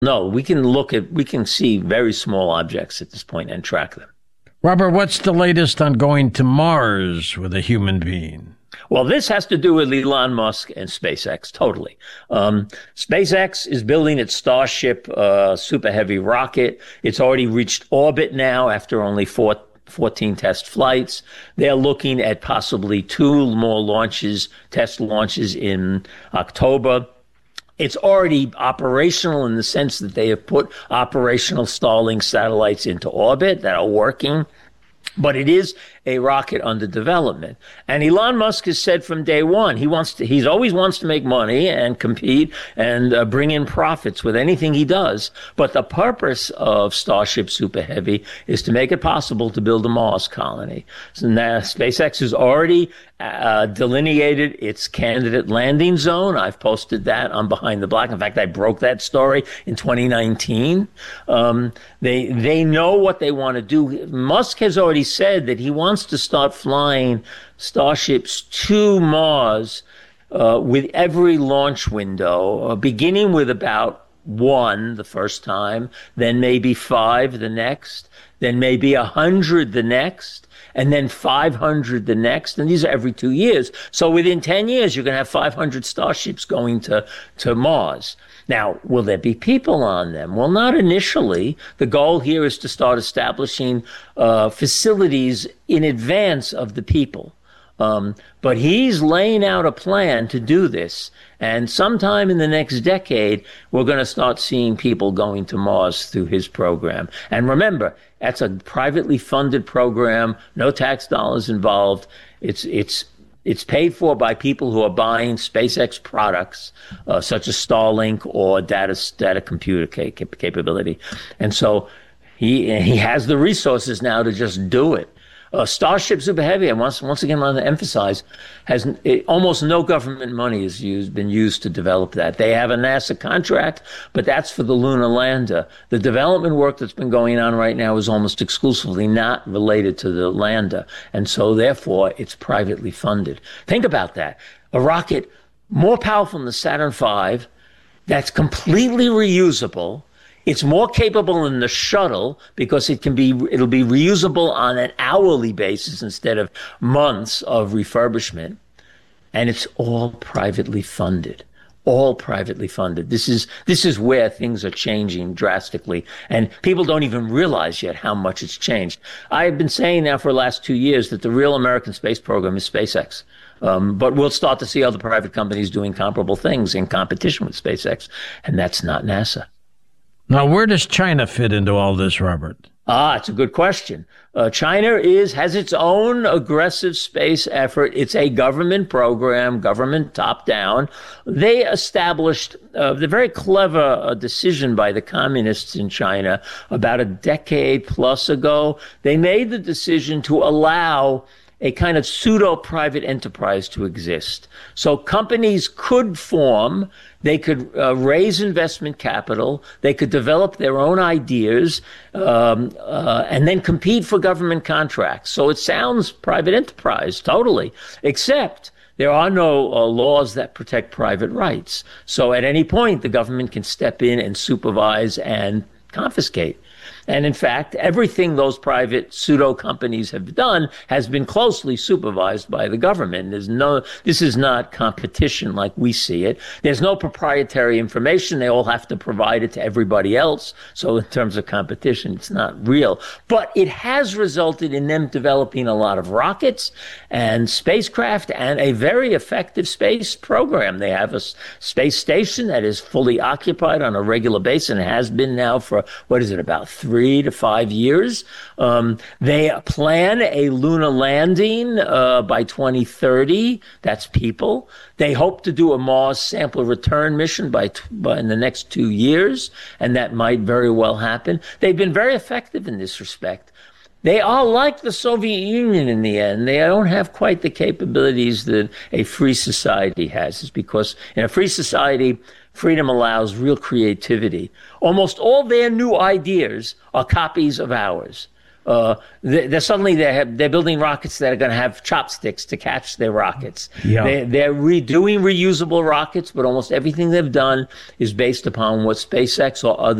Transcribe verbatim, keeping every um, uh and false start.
No, we can look at, we can see very small objects at this point and track them. Robert, what's the latest on going to Mars with a human being? Well, this has to do with Elon Musk and SpaceX, totally. Um, SpaceX is building its Starship uh, Super Heavy rocket. It's already reached orbit now after only four, fourteen test flights. They're looking at possibly two more launches, test launches in October. It's already operational in the sense that they have put operational Starlink satellites into orbit that are working. But it is a rocket under development. And Elon Musk has said from day one, he wants to, he's always wants to make money and compete and uh, bring in profits with anything he does. But the purpose of Starship Super Heavy is to make it possible to build a Mars colony. So now SpaceX has already uh, delineated its candidate landing zone. I've posted that on Behind the Black. In fact, I broke that story in twenty nineteen. Um, they, they know what they want to do. Musk has already said that he wants to start flying Starships to Mars uh, with every launch window, uh, beginning with about one the first time, then maybe five the next, then maybe a hundred the next, and then five hundred the next. And these are every two years. So within ten years, you're going to have five hundred Starships going to, to Mars. Now, will there be people on them? Well, not initially. The goal here is to start establishing uh, facilities in advance of the people. Um, but he's laying out a plan to do this. And sometime in the next decade, we're going to start seeing people going to Mars through his program. And remember, that's a privately funded program, no tax dollars involved. It's, it's, It's paid for by people who are buying SpaceX products, uh, such as Starlink or data data computer cap- capability. And so he he has the resources now to just do it. Uh, Starship Super Heavy, and once once again, I want to emphasize, has it, almost no government money has used been used to develop that. They have a NASA contract, but that's for the lunar lander. The development work that's been going on right now is almost exclusively not related to the lander, and so therefore it's privately funded. Think about that: a rocket more powerful than the Saturn five, that's completely reusable. It's more capable than the shuttle because it can be, it'll be reusable on an hourly basis instead of months of refurbishment. And it's all privately funded, all privately funded. This is, this is where things are changing drastically. And people don't even realize yet how much it's changed. I've been saying now for the last two years that the real American space program is SpaceX. Um, but we'll start to see other private companies doing comparable things in competition with SpaceX. And that's not NASA. Now, where does China fit into all this, Robert? Ah, it's a good question. Uh, China is has its own aggressive space effort. It's a government program, government top down. They established uh, the very clever uh, decision by the communists in China about a decade plus ago. They made the decision to allow a kind of pseudo-private enterprise to exist. So companies could form, they could uh, raise investment capital, they could develop their own ideas, um, uh, and then compete for government contracts. So it sounds private enterprise, totally, except there are no uh, laws that protect private rights. So at any point, the government can step in and supervise and confiscate. And in fact, everything those private pseudo companies have done has been closely supervised by the government. There's no, this is not competition like we see it. There's no proprietary information. They all have to provide it to everybody else. So in terms of competition, it's not real. But it has resulted in them developing a lot of rockets and spacecraft and a very effective space program. They have a space station that is fully occupied on a regular basis and has been now for, what is it, about three Three to five years. Um, they plan a lunar landing uh, by twenty thirty. That's people. They hope to do a Mars sample return mission by, t- by in the next two years, and that might very well happen. They've been very effective in this respect. They are like the Soviet Union in the end. They don't have quite the capabilities that a free society has. It's because in a free society, freedom allows real creativity. Almost all their new ideas are copies of ours. Uh, they, they're suddenly they have, they're building rockets that are going to have chopsticks to catch their rockets. Yeah. They, they're redoing reusable rockets, but almost everything they've done is based upon what SpaceX or others